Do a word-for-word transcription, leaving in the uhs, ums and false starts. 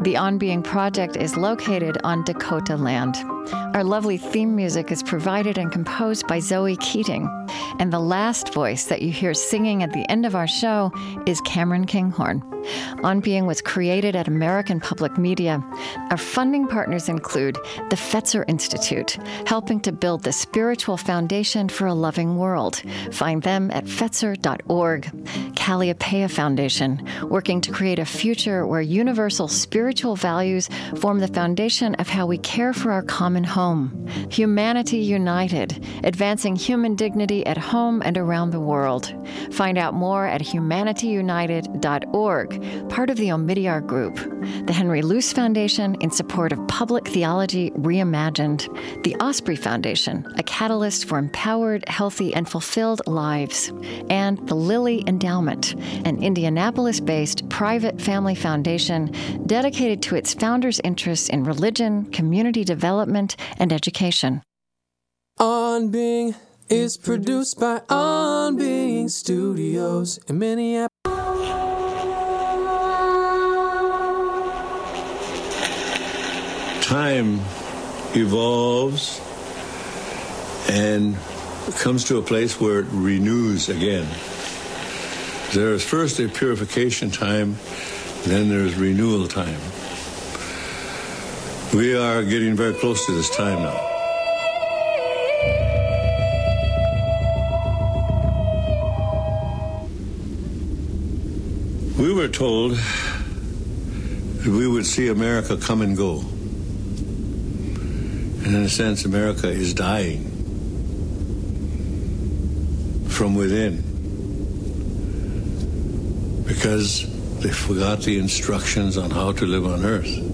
The On Being Project is located on Dakota land. Our lovely theme music is provided and composed by Zoe Keating. And the last voice that you hear singing at the end of our show is Cameron Kinghorn. On Being was created at American Public Media. Our funding partners include the Fetzer Institute, helping to build the spiritual foundation for a loving world. Find them at fetzer dot org. Calliopeia Foundation, working to create a future where universal spiritual values form the foundation of how we care for our common home. Humanity United, advancing human dignity at home and around the world. Find out more at humanity united dot org, part of the Omidyar Group. The Henry Luce Foundation, in support of public theology reimagined. The Osprey Foundation, a catalyst for empowered, healthy, and fulfilled lives. And the Lilly Endowment, an Indianapolis-based private family foundation dedicated to its founders' interests in religion, community development, and education. On Being is produced by On Being Studios in Minneapolis. Time evolves and comes to a place where it renews again. There is first a purification time, then there's renewal time. We are getting very close to this time now. We were told that we would see America come and go. And in a sense, America is dying from within because they forgot the instructions on how to live on earth.